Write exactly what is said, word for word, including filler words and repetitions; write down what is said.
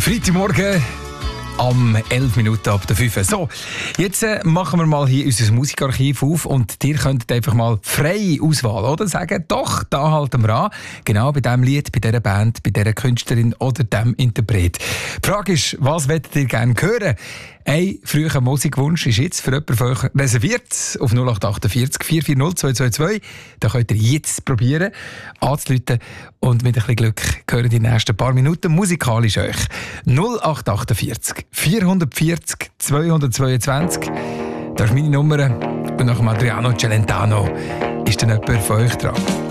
Freitagmorgen am elf Minuten ab der fünf. So, jetzt äh, machen wir mal hier unser Musikarchiv auf und ihr könntet einfach mal freie Auswahl, oder? Sagen, doch, da halten wir an. Genau bei diesem Lied, bei dieser Band, bei dieser Künstlerin oder dem Interpret. Die Frage ist, was wollt ihr gerne hören? Ein früher Musikwunsch ist jetzt für jemanden von euch reserviert auf null acht acht vier vier vier null zwei zwei zwei. Da könnt ihr jetzt probieren anzurufen und mit ein bisschen Glück hören die nächsten paar Minuten musikalisch euch. null acht acht vier vier vier vier zwei zwei zwei. Das ist meine Nummer und nach Adriano Celentano ist dann jemand von euch dran.